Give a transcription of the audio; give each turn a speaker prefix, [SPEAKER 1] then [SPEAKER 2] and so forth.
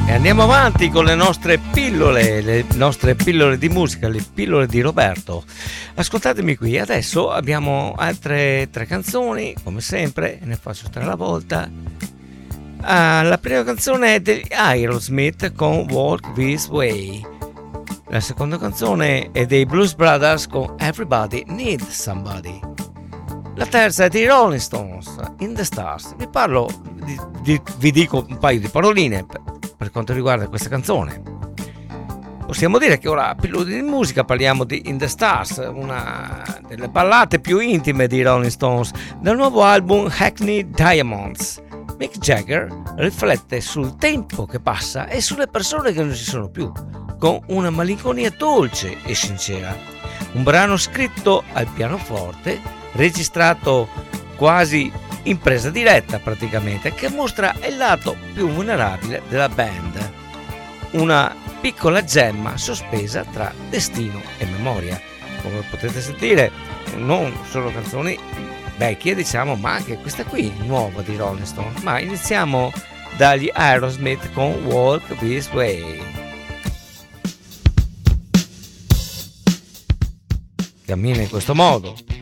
[SPEAKER 1] E andiamo avanti con le nostre pillole di musica, le pillole di Roberto. Ascoltatemi qui, adesso abbiamo altre 3 canzoni, come sempre, ne faccio 3 alla volta. La prima canzone è degli Aerosmith con Walk This Way. La seconda canzone è dei Blues Brothers con Everybody Needs Somebody. La terza è dei Rolling Stones, In the Stars. Vi dico un paio di paroline per quanto riguarda questa canzone. Possiamo dire che ora a pillole di musica parliamo di In the Stars, una delle ballate più intime di Rolling Stones dal nuovo album Hackney Diamonds. Mick Jagger riflette sul tempo che passa e sulle persone che non ci sono più, con una malinconia dolce e sincera. Un brano scritto al pianoforte, registrato quasi in presa diretta praticamente, che mostra il lato più vulnerabile della band, una piccola gemma sospesa tra destino e memoria. Come potete sentire, non solo canzoni vecchie, diciamo, ma anche questa qui nuova di Rolling Stone. Ma iniziamo dagli Aerosmith con Walk This Way. Cammina in questo modo.